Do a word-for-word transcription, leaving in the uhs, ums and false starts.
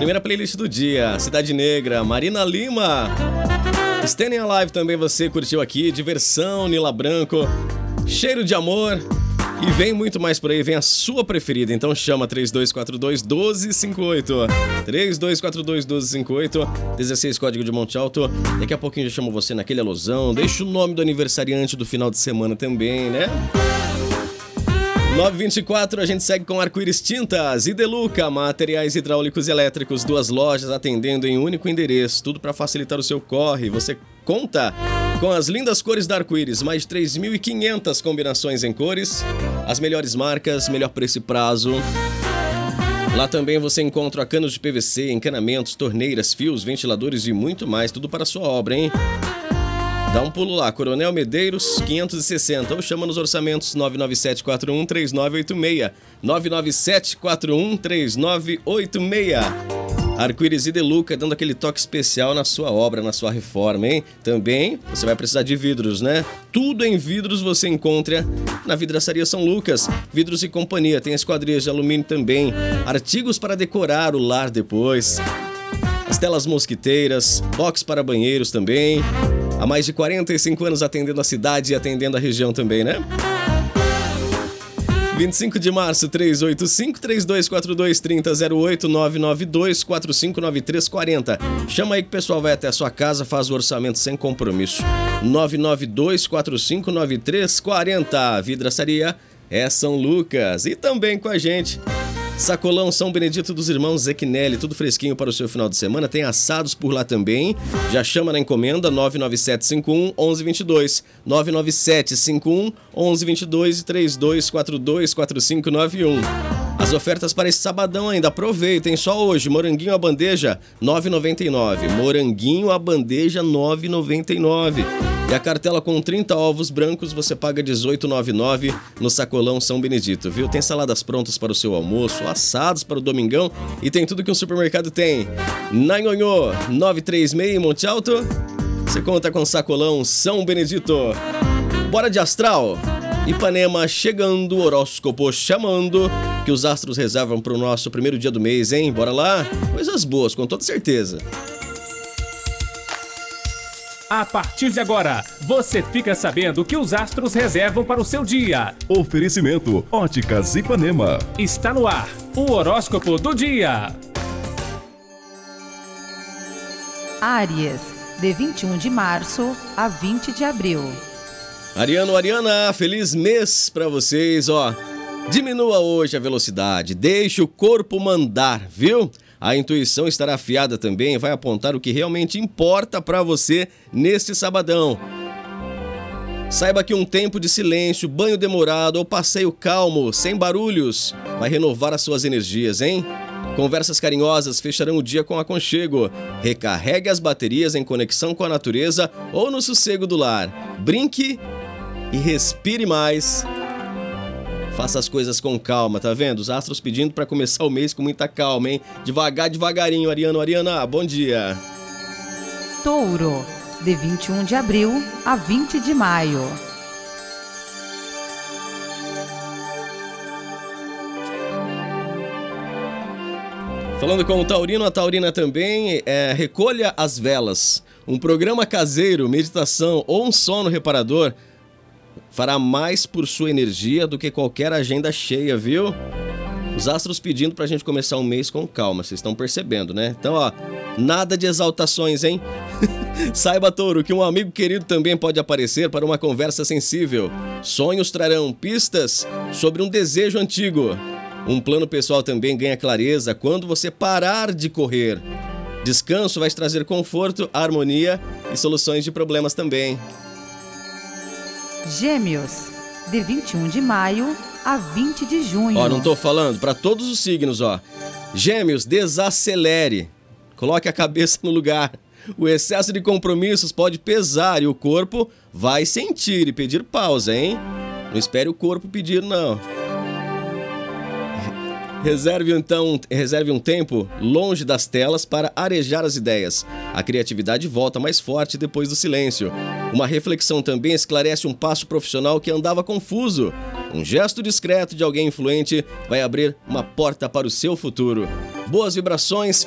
Primeira playlist do dia, Cidade Negra, Marina Lima. Standing Alive também você curtiu aqui, Diversão, Nila Branco, Cheiro de Amor. E vem muito mais por aí, vem a sua preferida. Então chama três dois quatro dois, um dois cinco oito. três dois quatro dois, um dois cinco oito. dezesseis código de Monte Alto. Daqui a pouquinho já chamo você naquele alusão. Deixa o nome do aniversariante do final de semana também, né? nove e vinte e quatro, a gente segue com Arco-Íris Tintas e Deluca, materiais hidráulicos e elétricos, duas lojas atendendo em um único endereço, tudo para facilitar o seu corre. Você conta com as lindas cores da Arco-Íris, mais de três mil e quinhentas combinações em cores, as melhores marcas, melhor preço e prazo. Lá também você encontra canos de P V C, encanamentos, torneiras, fios, ventiladores e muito mais, tudo para a sua obra, hein? Dá um pulo lá, Coronel Medeiros quinhentos e sessenta, ou chama nos orçamentos nove nove sete quatro um três nove oito seis, nove nove sete quatro um três nove oito seis. Arco-Íris e Deluca dando aquele toque especial na sua obra, na sua reforma, hein? Também você vai precisar de vidros, né? Tudo em vidros você encontra na Vidraçaria São Lucas. Vidros e companhia, tem esquadrias de alumínio também, artigos para decorar o lar depois, as telas mosquiteiras, box para banheiros também. Há mais de quarenta e cinco anos atendendo a cidade e atendendo a região também, né? vinte e cinco de março, trezentos e oitenta e cinco, três dois quatro dois, trinta zero oito, nove nove dois quatro cinco nove três quatro zero. Chama aí que o pessoal vai até a sua casa, faz o orçamento sem compromisso. nove nove dois quatro cinco nove três quatro zero. Vidraçaria é São Lucas. E também com a gente, Sacolão São Benedito dos Irmãos Zequinelli, tudo fresquinho para o seu final de semana, tem assados por lá também. Já chama na encomenda nove nove sete cinco um, um um dois dois, nove nove sete cinco um, um um dois dois e três dois quatro dois, quatro cinco nove um. As ofertas para esse sabadão ainda, aproveitem, só hoje, moranguinho à bandeja nove reais e noventa e nove centavos, moranguinho à bandeja nove reais e noventa e nove centavos. E a cartela com trinta ovos brancos você paga dezoito reais e noventa e nove centavos no Sacolão São Benedito, viu? Tem saladas prontas para o seu almoço, assados para o domingão e tem tudo que um supermercado tem. Na Nhonhô, novecentos e trinta e seis, Monte Alto, você conta com Sacolão São Benedito. Bora de astral! Ipanema chegando, horóscopo chamando, que os astros reservam para o nosso primeiro dia do mês, hein? Bora lá? Coisas boas, com toda certeza. A partir de agora, você fica sabendo o que os astros reservam para o seu dia. Oferecimento Óticas Ipanema. Está no ar, o horóscopo do dia. Áries, de vinte e um de março a vinte de abril. Ariano, Ariana, feliz mês pra vocês, ó. Diminua hoje a velocidade, deixe o corpo mandar, viu? A intuição estará afiada também, vai apontar o que realmente importa pra você neste sabadão. Saiba que um tempo de silêncio, banho demorado ou passeio calmo, sem barulhos, vai renovar as suas energias, hein? Conversas carinhosas fecharão o dia com aconchego. Recarregue as baterias em conexão com a natureza ou no sossego do lar. Brinque e respire mais. Faça as coisas com calma, tá vendo? Os astros pedindo pra começar o mês com muita calma, hein? Devagar, devagarinho, Ariano, Ariana, bom dia. Touro, de vinte e um de abril a vinte de maio. Falando com o taurino, a taurina também, é, recolha as velas. Um programa caseiro, meditação ou um sono reparador fará mais por sua energia do que qualquer agenda cheia, viu? Os astros pedindo pra gente começar o mês com calma, vocês estão percebendo, né? Então, ó, nada de exaltações, hein? Saiba, touro, que um amigo querido também pode aparecer para uma conversa sensível. Sonhos trarão pistas sobre um desejo antigo. Um plano pessoal também ganha clareza quando você parar de correr. Descanso vai te trazer conforto, harmonia e soluções de problemas também. Gêmeos, de vinte e um de maio a vinte de junho. Ó, não tô falando, para todos os signos, ó. Gêmeos, desacelere. Coloque a cabeça no lugar. O excesso de compromissos pode pesar e o corpo vai sentir e pedir pausa, hein? Não espere o corpo pedir, não. Reserve então, reserve um tempo longe das telas para arejar as ideias. A criatividade volta mais forte depois do silêncio. Uma reflexão também esclarece um passo profissional que andava confuso. Um gesto discreto de alguém influente vai abrir uma porta para o seu futuro. Boas vibrações,